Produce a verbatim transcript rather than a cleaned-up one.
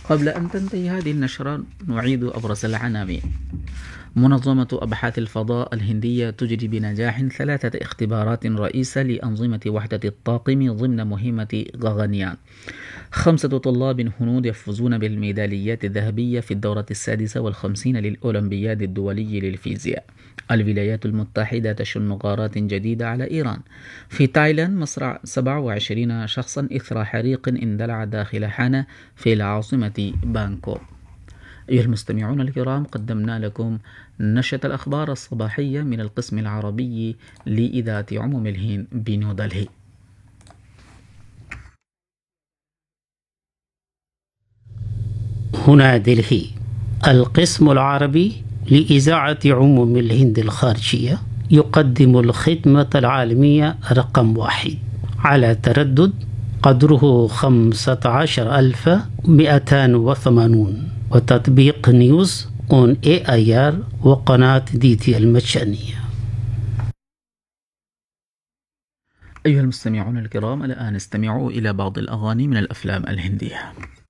قبل أن تنتهي هذه النشرة نعيد أبرز العناوين. منظمة أبحاث الفضاء الهندية تجري بنجاح ثلاثة اختبارات رئيسة لأنظمة وحدة الطاقم ضمن مهمة غغانيان. خمسة طلاب هنود يفوزون بالميداليات الذهبية في الدورة السادسة والخمسين للأولمبياد الدولي للفيزياء. الولايات المتحدة تشن غارات جديدة على إيران. في تايلاند مصرع سبعة وعشرين شخصا إثر حريق اندلع داخل حانة في العاصمة بانكوك. أيها المستمعون الكرام، قدمنا لكم نشرة الأخبار الصباحية من القسم العربي لإذاعة عموم الهند بنيودلهي. هنا دلهي، القسم العربي لإذاعة عموم الهند الخارجية يقدم الخدمة العالمية رقم واحد على تردد قدره خمسة عشر ألف ومئتين وثمانون، وتطبيق نيوز اون اي اي ار وقناة دي تي المجانية. أيها المستمعون الكرام، الآن استمعوا إلى بعض الأغاني من الأفلام الهندية.